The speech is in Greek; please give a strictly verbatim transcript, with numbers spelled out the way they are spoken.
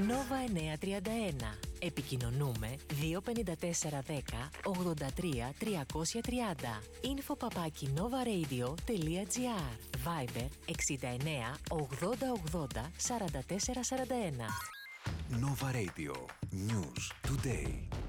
Νόβα εννιακόσια τριάντα ένα. Επικοινωνούμε δύο πέντε τέσσερα δέκα ογδόντα τρία τριακόσια τριάντα. Info παπάκι novaradio.gr. Viber εξήντα εννέα ογδόντα ογδόντα σαράντα τέσσερα σαράντα ένα. Nova Radio. News Today.